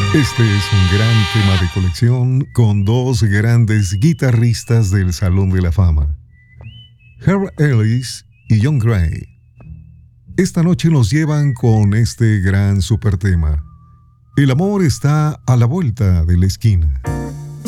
Este es un gran tema de colección con dos grandes guitarristas del Salón de la Fama, Herb Ellis y John Gray. Esta noche nos llevan con este gran super tema. El amor está a la vuelta de la esquina.